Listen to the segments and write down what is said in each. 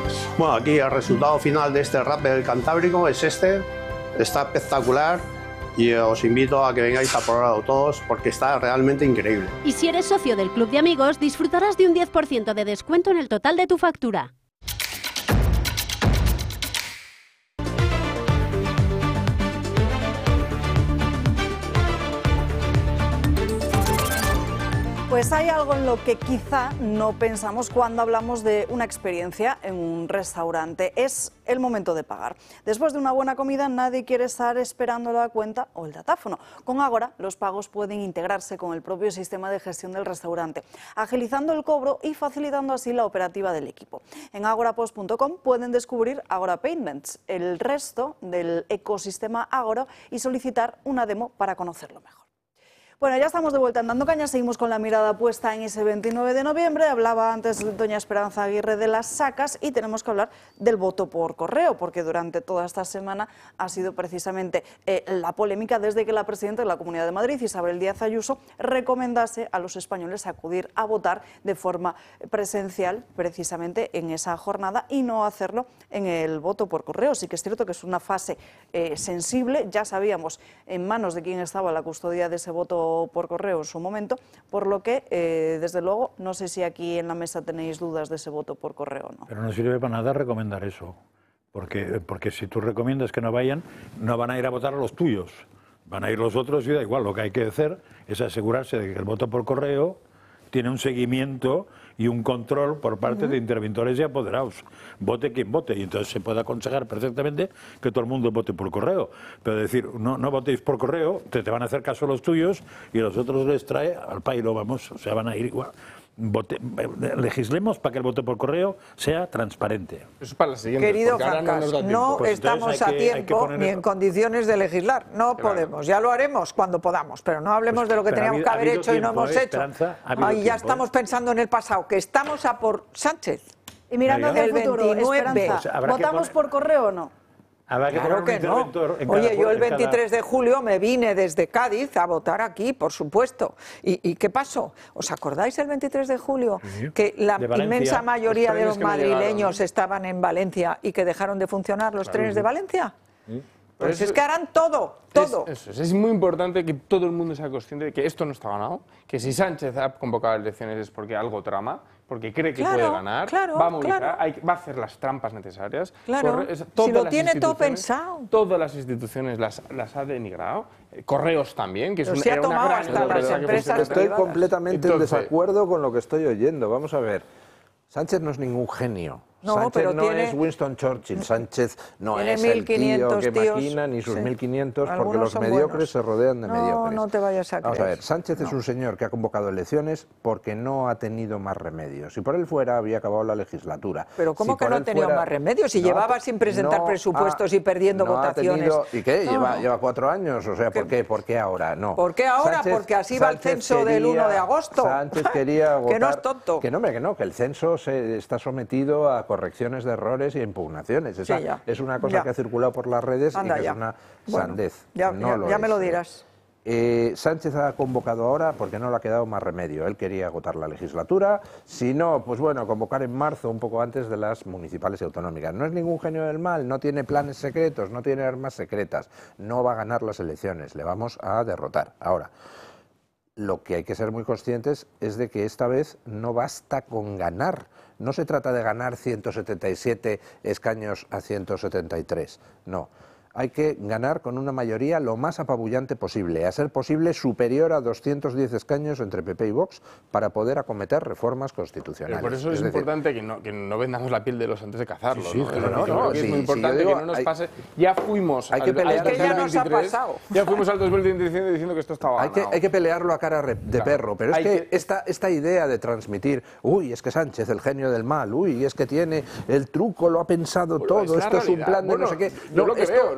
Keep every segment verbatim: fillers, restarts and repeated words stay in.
Bueno, aquí el resultado final de este Rapid del Cantábrico es este. Está espectacular y os invito a que vengáis a probarlo todos porque está realmente increíble. Y si eres socio del Club de Amigos, disfrutarás de un diez por ciento de descuento en el total de tu factura. Pues hay algo en lo que quizá no pensamos cuando hablamos de una experiencia en un restaurante. Es el momento de pagar. Después de una buena comida nadie quiere estar esperando la cuenta o el datáfono. Con Ágora los pagos pueden integrarse con el propio sistema de gestión del restaurante, agilizando el cobro y facilitando así la operativa del equipo. En agorapost punto com pueden descubrir Ágora Payments, el resto del ecosistema Ágora y solicitar una demo para conocerlo mejor. Bueno, ya estamos de vuelta en Dando Caña, seguimos con la mirada puesta en ese veintinueve de noviembre. Hablaba antes doña Esperanza Aguirre de las sacas y tenemos que hablar del voto por correo, porque durante toda esta semana ha sido precisamente eh, la polémica desde que la presidenta de la Comunidad de Madrid, Isabel Díaz Ayuso, recomendase a los españoles acudir a votar de forma presencial precisamente en esa jornada y no hacerlo en el voto por correo. Sí que es cierto que es una fase eh, sensible, ya sabíamos en manos de quién estaba la custodia de ese voto por correo en su momento, por lo que, eh, desde luego, no sé si aquí en la mesa tenéis dudas de ese voto por correo o no. Pero no sirve para nada recomendar eso, porque, porque si tú recomiendas que no vayan, no van a ir a votar a los tuyos, van a ir los otros y da igual. Lo que hay que hacer es asegurarse de que el voto por correo tiene un seguimiento y un control por parte uh-huh. de interventores y apoderados. Vote quien vote, y entonces se puede aconsejar perfectamente que todo el mundo vote por correo. Pero decir, no, no votéis por correo, te, te van a hacer caso los tuyos y los otros les trae al pairo, vamos, o sea, van a ir igual. Vote, legislemos para que el voto por correo sea transparente. Eso es para la siguiente. Querido Francas, no, no pues estamos a que, tiempo poner... ni en condiciones de legislar. No claro. podemos, ya lo haremos cuando podamos, pero no hablemos pues, de lo que teníamos que haber hecho tiempo, y no hemos eh, hecho. Ay, ya tiempo, estamos eh. pensando en el pasado, que estamos a por Sánchez. Y mirando hacia el futuro, Esperanza, pues ¿votamos poner... por correo o no? Habrá que claro que no. Oye, yo el veintitrés de julio me vine desde Cádiz a votar aquí, por supuesto. ¿Y, y qué pasó? ¿Os acordáis el veintitrés de julio? Sí. Que la inmensa mayoría de los madrileños estaban en Valencia y que dejaron de funcionar los claro. trenes de Valencia. ¿Sí? Pues eso, es que harán todo, todo. Es, eso es, es muy importante que todo el mundo sea consciente de que esto no está ganado, que si Sánchez ha convocado elecciones es porque algo trama, porque cree que claro, puede ganar, claro, va a movilizar, claro. hay, va a hacer las trampas necesarias. Claro, corre, es, si lo tiene todo pensado. Todas las instituciones las, las ha denigrado, eh, Correos también, que es una, se ha era tomado una hasta las empresas Estoy privadas. completamente Entonces, en desacuerdo con lo que estoy oyendo. Vamos a ver, Sánchez no es ningún genio. No, Sánchez pero no tiene, es Winston Churchill, Sánchez no tiene es el tío que tíos, maquina, ni sus sí. mil quinientos, Algunos porque los son mediocres buenos. se rodean de no, mediocres. No te vayas a creer. Vamos a ver, Sánchez no. es un señor que ha convocado elecciones porque no ha tenido más remedios. Si por él fuera, había acabado la legislatura. Pero ¿cómo si que no ha tenido fuera, más remedios? Si no, llevaba sin presentar no presupuestos ha, y perdiendo no votaciones. Tenido, ¿Y qué? No, lleva, no. lleva cuatro años. O sea, ¿por qué? ¿Por qué ahora? No. ¿Por qué ahora? Sánchez, porque así Sánchez va el censo quería, del uno de agosto. Sánchez quería votar. Que no es tonto. Que no, que no, que el censo se está sometido a correcciones de errores y a impugnaciones. Esa Sí, ya. es una cosa ya. que ha circulado por las redes Anda y que ya. es una bueno, sandez. Ya, no ya, lo ya es. me lo dirás. Eh, Sánchez ha convocado ahora porque no le ha quedado más remedio. Él quería agotar la legislatura. Si no, pues bueno, convocar en marzo, un poco antes de las municipales y autonómicas. No es ningún genio del mal, no tiene planes secretos, no tiene armas secretas. No va a ganar las elecciones, le vamos a derrotar. Ahora, lo que hay que ser muy conscientes es de que esta vez no basta con ganar. No se trata de ganar ciento setenta y siete escaños a ciento setenta y tres, no. Hay que ganar con una mayoría lo más apabullante posible, a ser posible superior a doscientos diez escaños entre P P y Vox para poder acometer reformas constitucionales. Pero por eso es, es importante decir, que, no, que no vendamos la piel de los antes de cazarlos. Sí, sí, ¿no? Pero no, no, no, es sí, muy importante sí, digo, que no nos hay, pase. Ya fuimos hay que al, pelear, al dos mil veintitrés, ya nos ha pasado. Ya fuimos al dos mil veinticinco diciendo que esto estaba hay ganado. que, hay que pelearlo a cara de claro, perro, pero es que, que esta, esta idea de transmitir, uy, es que Sánchez, el genio del mal, uy, es que tiene el truco, lo ha pensado pues todo, es esto es un plan de bueno, no sé qué. No, no, lo que esto, veo, lo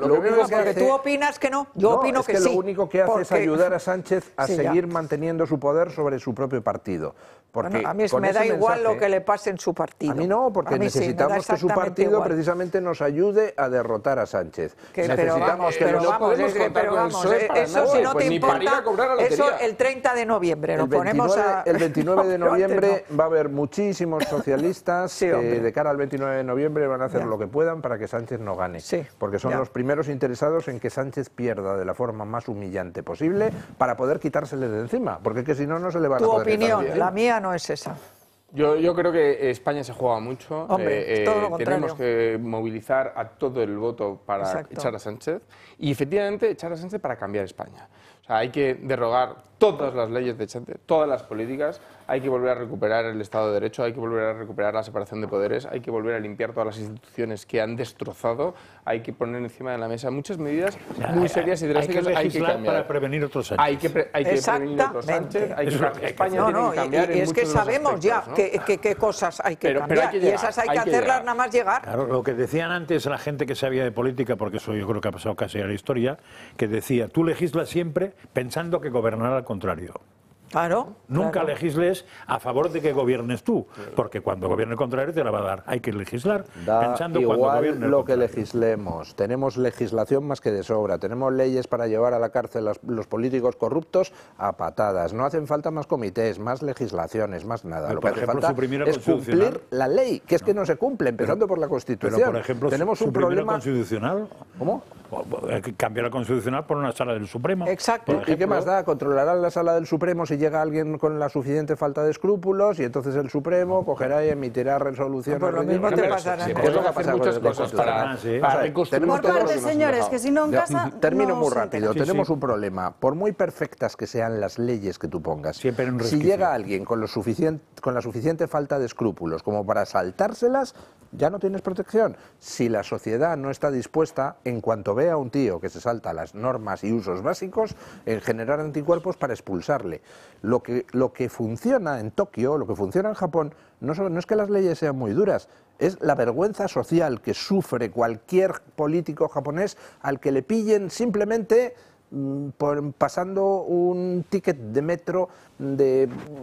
lo único que porque hace... tú opinas que no, yo no, opino es que, que sí. lo único que hace porque... es ayudar a Sánchez a sí, seguir ya. manteniendo su poder sobre su propio partido. Porque bueno, a mí con me da ese igual mensaje, lo que le pase en su partido. A mí no, porque mí necesitamos sí, que su partido igual. precisamente nos ayude a derrotar a Sánchez. Que, necesitamos pero vamos, que pero los... vamos, es que, pero vamos eso si no pues te ni para ir importa, a cobrar a la eso lotería. el treinta de noviembre El nos ponemos veintinueve, a... el veintinueve de No, pero antes noviembre no. va a haber muchísimos socialistas Sí, que hombre. de cara al veintinueve de noviembre van a hacer Ya. lo que puedan para que Sánchez no gane. Sí, porque son ya. los primeros interesados en que Sánchez pierda de la forma más humillante posible para poder quitársele de encima. Porque es que si no, no se le van a Tu poder quitar opinión, de encima. la mía no es esa. Yo, yo creo que España se juega mucho. Hombre, Eh, todo lo eh, contrario. tenemos que movilizar a todo el voto para Exacto. echar a Sánchez y efectivamente echar a Sánchez para cambiar España. O sea, hay que derrogar todas las leyes de Sánchez, todas las políticas, hay que volver a recuperar el Estado de Derecho, hay que volver a recuperar la separación de poderes, hay que volver a limpiar todas las instituciones que han destrozado, hay que poner encima de la mesa muchas medidas muy serias y drásticas. Hay que hay que legislar cambiar. para prevenir otros Sánchez. Hay que, pre- hay que prevenir otro Sánchez, hay que, Eso es lo que hay que España No, tiene no, que y, cambiar y en es que muchos de los sabemos ya aspectos, ¿no? qué que, que cosas hay que Pero- pero cambiar hay que y llegar, esas hay, hay que que hacerlas llegar. nada más llegar. Claro, lo que decían antes la gente que sabía de política, porque eso yo creo que ha pasado casi a la historia, que decía, tú legislas siempre pensando que gobernará al contrario. Claro. Nunca claro. legisles a favor de que gobiernes tú, porque cuando gobierne el contrario te la va a dar. Hay que legislar Da pensando cuando igual gobierne el lo que contrario. legislemos. Tenemos legislación más que de sobra. Tenemos leyes para llevar a la cárcel a los políticos corruptos a patadas. No hacen falta más comités, más legislaciones, más nada. Pero, lo que por hace ejemplo, falta suprimir la es Constitucional. cumplir la ley, que es que no se cumple, empezando por la Constitución. Pero, por ejemplo, tenemos un suprimir la problema. constitucional. ¿Cómo? Hay que cambiar la constitucional por una sala del Supremo. Exacto. por ¿Y qué ejemplo. más da? Controlarán la sala del Supremo si llega alguien con la suficiente falta de escrúpulos y entonces el Supremo cogerá y emitirá resoluciones. Pues lo mismo te ridículas. pasará. Sí, Sí, es lo tenemos que que ha hacer pasado con muchas el cosas para, Constitucional. sí. para O sea, reconstruir tenemos Por todo lo parte, que nos han señores, dejado. que si no en Ya, casa, termino no muy se rápido. entera. Tenemos sí. un problema. Por muy perfectas que sean las leyes que tú pongas, Siempre hay un si resquicio. llega alguien con, lo suficiente, con la suficiente falta de escrúpulos como para saltárselas, ya no tienes protección. Si la sociedad no está dispuesta, en cuanto vea a un tío que se salta las normas y usos básicos, en generar anticuerpos para expulsarle. Lo que, lo que funciona en Tokio, lo que funciona en Japón, no, son- no es que las leyes sean muy duras, es la vergüenza social que sufre cualquier político japonés al que le pillen simplemente mm, por, pasando un ticket de metro de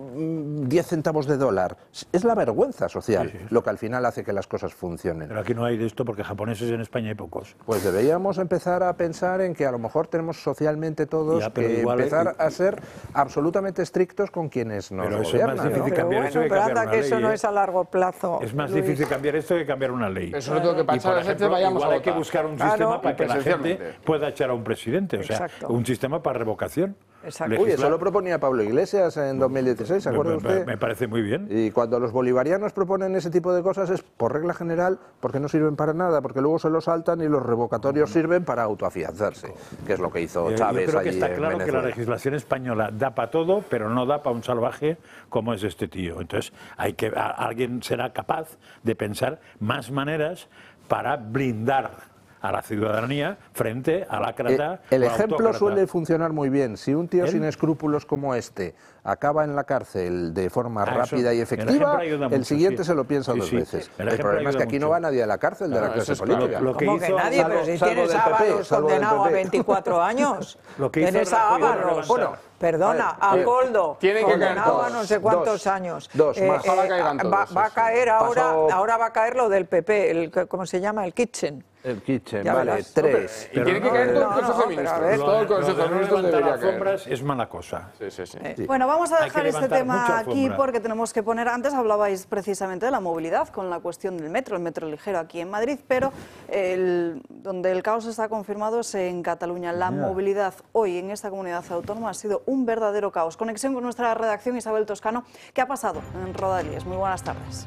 mm, diez centavos de dólar. Es la vergüenza social Sí, sí. lo que al final hace que las cosas funcionen. Pero aquí no hay de esto porque japoneses en España hay pocos. Pues deberíamos empezar a pensar en que a lo mejor tenemos socialmente todos Ya, pero que igual, empezar eh, a ser absolutamente estrictos con quienes nos Pero eso es más gobiernan. difícil ¿no? Pero cambiar bueno, eso que pero cambiar anda una que eso ley, no ¿eh? es a largo plazo. Es más Luis. difícil cambiar esto que cambiar una ley. Pero sobre todo que Y, para echar por a Sánchez ejemplo, vayamos igual a hay que votar. buscar un Claro. sistema para Y que la gente presencialmente. pueda echar a un presidente, o sea, Exacto. un sistema para revocación. Exacto. Uy, eso Legislar- lo proponía Pablo Iglesias en dos mil dieciséis, ¿se me, acuerda me- usted? me parece muy bien. Y cuando los bolivarianos proponen ese tipo de cosas es por regla general porque no sirven para nada, porque luego se lo saltan y los revocatorios sirven para autoafianzarse, que es lo que hizo Eh, Yo Chávez creo que allí está en claro que la Venezuela. legislación española da para todo, pero no da para un salvaje como es este tío. Entonces, hay que a- alguien será capaz de pensar más maneras para blindar a la ciudadanía frente a la Eh, el ejemplo suele funcionar muy bien. Si un tío ¿Él? sin escrúpulos como este acaba en la cárcel de forma Ah, eso, rápida y el efectiva, ejemplo ayuda el mucho, siguiente sí. se lo piensa Sí, dos sí. veces. El El, ejemplo problema es que ayuda aquí no mucho. va nadie a la cárcel de la No, clase eso es claro. política. Lo que ¿Cómo que hizo- nadie? Pero si salvo tienes del a P P, Ábalos salvo del condenado a P P. veinticuatro años. Lo que hizo Tienes a Rajoy era Ábalos. levantar. Bueno, Perdona, a a ver, Coldo, tiene que caer condenado a todos. no sé cuántos Dos. años. Dos más. Ojalá caigan va, todos, va a sí, sí. caer ahora, Pasó- ahora va a caer lo del P P, el, ¿cómo se llama? El Kitchen. El kitchen, Ya vale, verás. tres. Y tiene que no, caer todo el no, Consejo no, de pero a Ministros. ver. Todo el Lo Consejo de de no Ministros levantar debería caer. alfombras es mala cosa. Sí, sí, sí. Sí. Bueno, vamos a Hay dejar que este levantar tema mucha aquí alfombra. porque tenemos que poner, antes hablabais precisamente de la movilidad con la cuestión del metro, el metro ligero aquí en Madrid, pero el, donde el caos está confirmado es en Cataluña. La movilidad hoy en esta comunidad autónoma ha sido un verdadero caos. Conexión con nuestra redacción Isabel Toscano. ¿Qué ha pasado en Rodalies? Muy buenas tardes.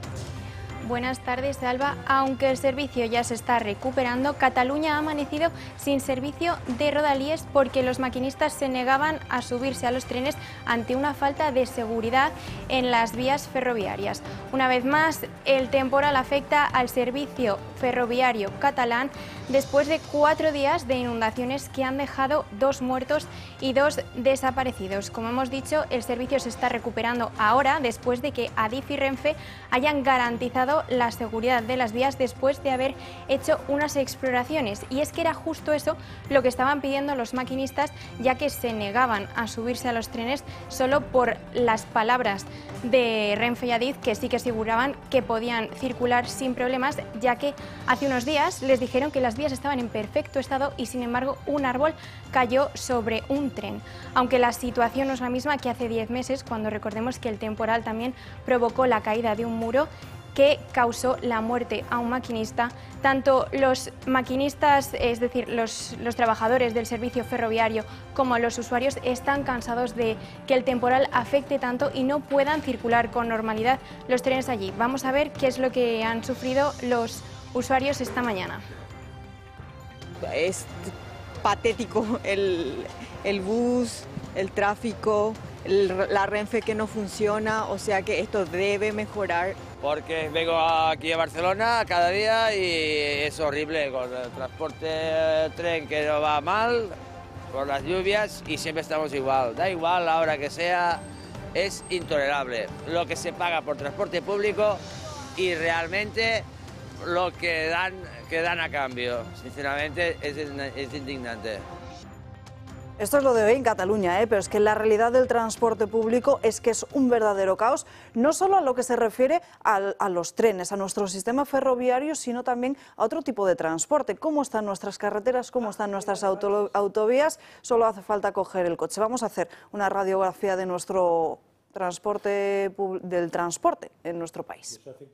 Buenas tardes, Alba. Aunque el servicio ya se está recuperando, Cataluña ha amanecido sin servicio de Rodalies porque los maquinistas se negaban a subirse a los trenes ante una falta de seguridad en las vías ferroviarias. Una vez más, el temporal afecta al servicio ferroviario catalán después de cuatro días de inundaciones que han dejado dos muertos y dos desaparecidos. Como hemos dicho, el servicio se está recuperando ahora después de que Adif y Renfe hayan garantizado mejorado la seguridad de las vías después de haber hecho unas exploraciones. Y es que era justo eso lo que estaban pidiendo los maquinistas, ya que se negaban a subirse a los trenes solo por las palabras de Renfe y Adif, que sí que aseguraban que podían circular sin problemas, ya que hace unos días les dijeron que las vías estaban en perfecto estado y sin embargo un árbol cayó sobre un tren. Aunque la situación no es la misma que hace diez meses, cuando recordemos que el temporal también provocó la caída de un muro que causó la muerte a un maquinista. Tanto los maquinistas, es decir, los, los trabajadores del servicio ferroviario, como los usuarios están cansados de que el temporal afecte tanto y no puedan circular con normalidad los trenes allí. Vamos a ver qué es lo que han sufrido los usuarios esta mañana. Es patético el, el bus, el tráfico, el, la Renfe que no funciona, o sea que esto debe mejorar. Porque vengo aquí a Barcelona cada día y es horrible con el transporte tren que no va mal, por las lluvias y siempre estamos igual. Da igual la hora que sea, es intolerable lo que se paga por transporte público y realmente lo que dan, que dan a cambio. Sinceramente es, es indignante. Esto es lo de hoy en Cataluña, ¿eh? Pero es que la realidad del transporte público es que es un verdadero caos, no solo a lo que se refiere a, a los trenes, a nuestro sistema ferroviario, sino también a otro tipo de transporte. ¿Cómo están nuestras carreteras? ¿Cómo están nuestras auto, autovías? Solo hace falta coger el coche. Vamos a hacer una radiografía de nuestro transporte, del transporte en nuestro país.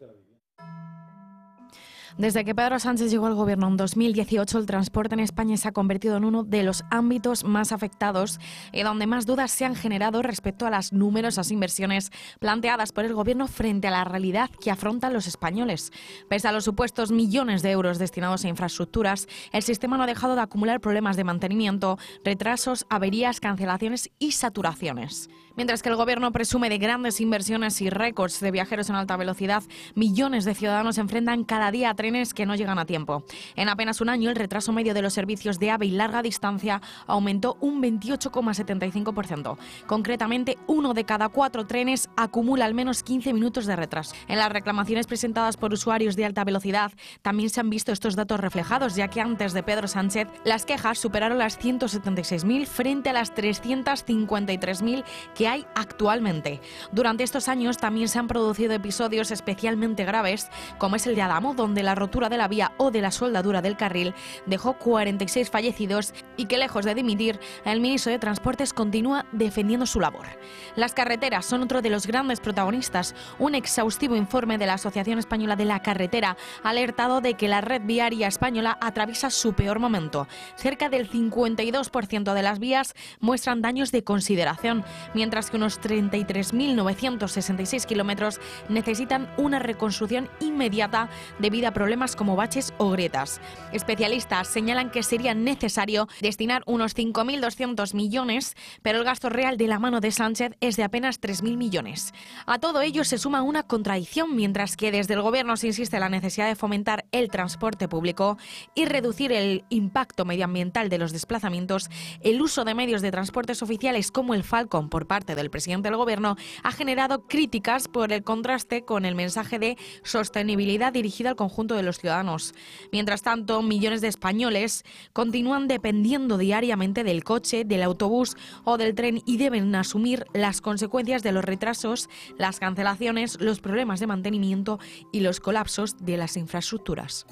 Desde que Pedro Sánchez llegó al gobierno en dos mil dieciocho, el transporte en España se ha convertido en uno de los ámbitos más afectados y donde más dudas se han generado respecto a las numerosas inversiones planteadas por el gobierno frente a la realidad que afrontan los españoles. Pese a los supuestos millones de euros destinados a infraestructuras, el sistema no ha dejado de acumular problemas de mantenimiento, retrasos, averías, cancelaciones y saturaciones. Mientras que el gobierno presume de grandes inversiones y récords de viajeros en alta velocidad, millones de ciudadanos enfrentan cada día a trenes que no llegan a tiempo. En apenas un año, el retraso medio de los servicios de AVE y larga distancia aumentó un veintiocho coma setenta y cinco por ciento. Concretamente, uno de cada cuatro trenes acumula al menos quince minutos de retraso. En las reclamaciones presentadas por usuarios de alta velocidad también se han visto estos datos reflejados, ya que antes de Pedro Sánchez las quejas superaron las ciento setenta y seis mil frente a las trescientas cincuenta y tres mil que hay actualmente. Durante estos años también se han producido episodios especialmente graves, como es el de Adamo, donde la rotura de la vía o de la soldadura del carril dejó cuarenta y seis fallecidos y que, lejos de dimitir, el ministro de Transportes continúa defendiendo su labor. Las carreteras son otro de los grandes protagonistas. Un exhaustivo informe de la Asociación Española de la Carretera ha alertado de que la red viaria española atraviesa su peor momento. Cerca del cincuenta y dos por ciento de las vías muestran daños de consideración, mientras que unos treinta y tres mil novecientos sesenta y seis kilómetros necesitan una reconstrucción inmediata debido a problemas como baches o grietas. Especialistas señalan que sería necesario destinar unos cinco mil doscientos millones, pero el gasto real de la mano de Sánchez es de apenas tres mil millones. A todo ello se suma una contradicción, mientras que desde el gobierno se insiste en la necesidad de fomentar el transporte público y reducir el impacto medioambiental de los desplazamientos. El uso de medios de transportes oficiales como el Falcon por parte del presidente del gobierno ha generado críticas por el contraste con el mensaje de sostenibilidad dirigido al conjunto de los ciudadanos. Mientras tanto, millones de españoles continúan dependiendo diariamente del coche, del autobús o del tren y deben asumir las consecuencias de los retrasos, las cancelaciones, los problemas de mantenimiento y los colapsos de las infraestructuras.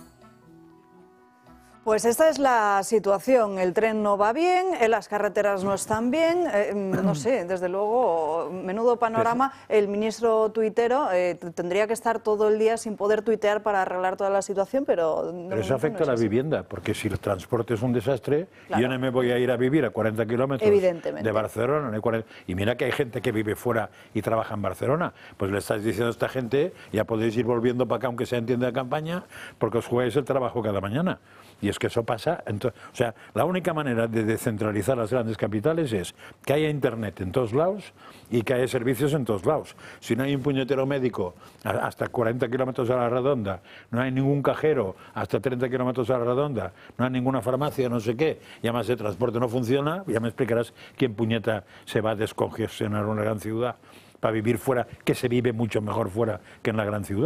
Pues esta es la situación. El tren no va bien, las carreteras no están bien, eh, no sé, desde luego, menudo panorama. El ministro tuitero eh, tendría que estar todo el día sin poder tuitear para arreglar toda la situación, pero... Pero eso afecta no es a la así. vivienda, porque si el transporte es un desastre, claro, yo no me voy a ir a vivir a cuarenta kilómetros de Barcelona. Y mira que hay gente que vive fuera y trabaja en Barcelona. Pues le estás diciendo a esta gente, ya podéis ir volviendo para acá, aunque sea en tienda de campaña, porque os jugáis el trabajo cada mañana. Y es que eso pasa. Entonces, o sea, la única manera de descentralizar las grandes capitales es que haya internet en todos lados y que haya servicios en todos lados. Si no hay un puñetero médico hasta cuarenta kilómetros a la redonda, no hay ningún cajero hasta treinta kilómetros a la redonda, no hay ninguna farmacia, no sé qué, y además el transporte no funciona, ya me explicarás quién puñeta se va a descongestionar una gran ciudad para vivir fuera, que se vive mucho mejor fuera que en la gran ciudad.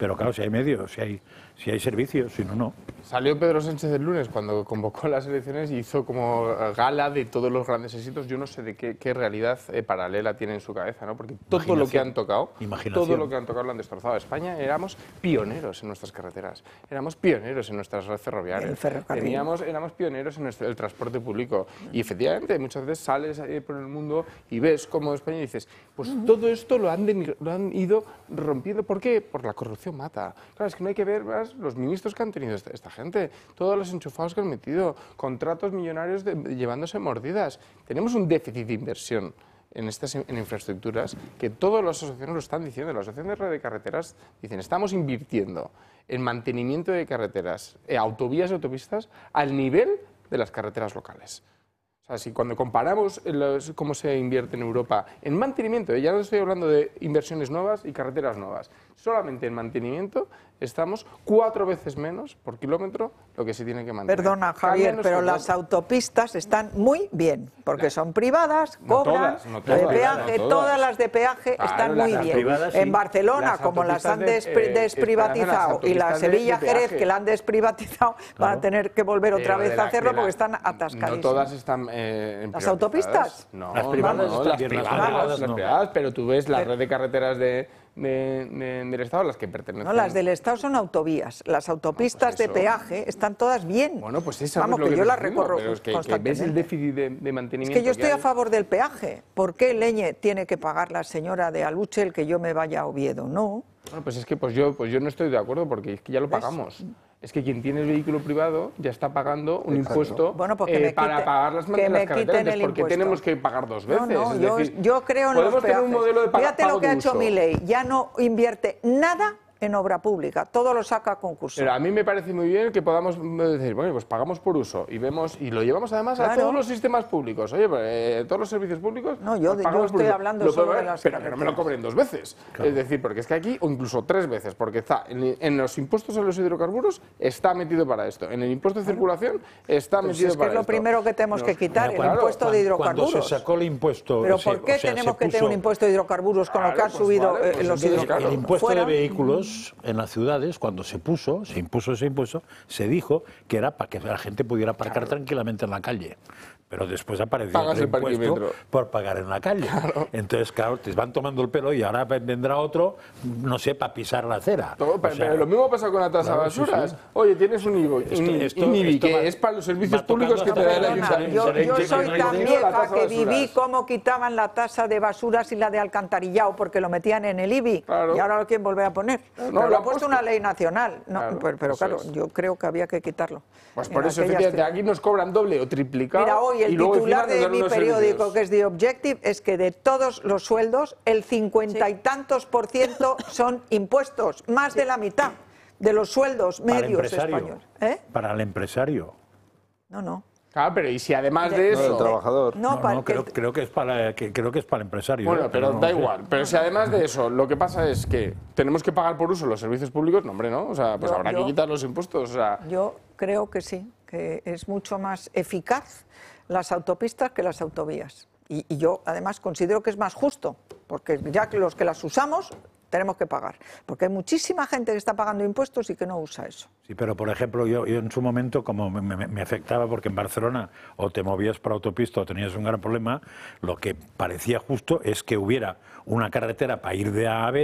pero claro, si hay medios, si hay, si hay servicios, si no, no. Salió Pedro Sánchez el lunes cuando convocó las elecciones y hizo como gala de todos los grandes éxitos. Yo no sé de qué, qué realidad eh, paralela tiene en su cabeza, ¿no? Porque todo lo que han tocado, todo lo que han tocado lo han destrozado. España éramos pioneros en nuestras carreteras, éramos pioneros en nuestras redes ferroviarias, teníamos, éramos pioneros en nuestro, el transporte público. Y efectivamente, muchas veces sales eh, por el mundo y ves cómo España y dices, pues uh-huh. todo esto lo han, de, lo han ido rompiendo. ¿Por qué? Por la corrupción mata. Claro, es que no hay que ver más los ministros que han tenido esta, esta gente, todos los enchufados que han metido, contratos millonarios de, de, llevándose mordidas. Tenemos un déficit de inversión en estas en infraestructuras que todas las asociaciones lo están diciendo. Las asociaciones de red de carreteras dicen, estamos invirtiendo en mantenimiento de carreteras, eh, autovías y autopistas al nivel de las carreteras locales. O sea, si cuando comparamos los, cómo se invierte en Europa en mantenimiento, ya no estoy hablando de inversiones nuevas y carreteras nuevas, solamente en mantenimiento estamos cuatro veces menos por kilómetro lo que se tiene que mantener. Perdona, Javier, pero las autopistas están muy bien, porque son privadas, cobran, no todas, no todas, de peaje, no todas. todas las de peaje Claro, están muy las bien. privadas, sí. En Barcelona, Las como las han autopistas de, despri- eh, desprivatizado, las y la autopistas de- Sevilla de Jerez, peaje. que la han desprivatizado, van a tener que volver otra Pero vez de la- a hacerlo de la- porque están atascadísimas. No todas están eh, en ¿Las privatizadas. autopistas? No, Las privadas no, están las bien, las privadas, privadas las no. privadas, pero tú ves la Pero- red de carreteras de, de- de- del Estado, las que pertenecen. No, las del Estado son autovías. Las autopistas pues eso. de peaje están todas bien. Bueno, pues esa Vamos, es lo que que yo te las estoy diciendo, recorro pero es que, que ves constantemente. el déficit de, de Es mantenimiento. que yo estoy hay. a favor del peaje. ¿Por qué Leñe tiene que pagar la señora de Aluche el que yo me vaya a Oviedo? No. Bueno, pues es que pues yo, pues yo no estoy de acuerdo porque es que ya lo pagamos. Es que quien tiene el vehículo privado ya está pagando un Exacto. impuesto Bueno, pues que eh, me para quite- pagar las, que las me carreteras. quiten el Entonces, ¿por qué impuesto? tenemos que pagar dos No, veces? no, es yo, decir, yo creo en podemos los tener peajes. un modelo de paga- Fíjate pago lo que de ha hecho uso. Milei. Ya no invierte nada en obra pública. Todo lo saca a concurso. Pero a mí me parece muy bien que podamos decir, bueno, pues pagamos por uso y vemos y lo llevamos además a Claro. todos los sistemas públicos. Oye, pues, eh, todos los servicios públicos. No, yo- pues, yo pagamos por estoy uso. hablando Lo solo puedo de ver, las pero que no me lo cobren dos veces. Es decir, porque es que aquí, o incluso tres veces, porque está en, en los impuestos a los hidrocarburos está metido para esto. En el impuesto de circulación está Pues metido es que para es lo esto. primero que tenemos No, que quitar, el claro, impuesto de hidrocarburos. Cuando se sacó el impuesto... Pero se- ¿por qué o sea, tenemos se que tener puso- un impuesto de hidrocarburos con lo Claro, que ha pues subido vale, eh, pues los entonces, hidrocarburos? El impuesto Fuera. de vehículos en las ciudades, cuando se puso, se impuso ese impuesto, se dijo que era para que la gente pudiera aparcar tranquilamente en la calle. Pero después apareció Pagas otro el impuesto parquímetro. por pagar en la calle. Entonces, claro, te van tomando el pelo y ahora vendrá otro, no sé, para pisar la acera. Todo, O pero, sea, pero lo mismo pasa con la tasa claro, de sí, basuras. sí. Oye, tienes un I B I, Esto- un esto- I B I esto que va- es para los servicios va tocando públicos que te da el hasta Perdona, ayuntamiento. yo, yo Se soy le- tan se le- la vieja tasa de que viví basuras. cómo quitaban la tasa de basuras y la de alcantarillado porque lo metían en el I B I Claro. y ahora lo quieren volver a poner. No, Pero lo lo han ha puesto puesto. una ley nacional. No, Claro, pero, pero eso claro, es. yo creo que había que quitarlo. Pues En por eso, aquellas efectivamente, que- aquí nos cobran doble o triplicado. Mira, hoy el y luego titular encima nos de dan mi unos periódico, servicios. que es The Objective, es que de todos los sueldos, el cincuenta y tantos por ciento son impuestos, más de la mitad de los sueldos para el medios empresario. españoles. ¿Eh? Para el empresario. No, no. Claro, pero y si además de De- No, el eso... trabajador. No, No, para no, que- creo, creo que es para que, creo que es para el empresario. Bueno, ¿eh? pero no da sé. igual. Pero si además de eso, lo que pasa es que tenemos que pagar por uso los servicios públicos, no, hombre, ¿no? O sea, pues Yo- habrá yo- que quitar los impuestos. O sea, Yo creo que sí, que es mucho más eficaz las autopistas que las autovías. Y, y yo además considero que es más justo, porque ya que los que las usamos tenemos que pagar. Porque hay muchísima gente que está pagando impuestos y que no usa eso. Sí, pero por ejemplo, yo, yo en su momento, como me, me- me afectaba, porque en Barcelona o te movías por autopista o tenías un gran problema, lo que parecía justo es que hubiera una carretera para ir de A a B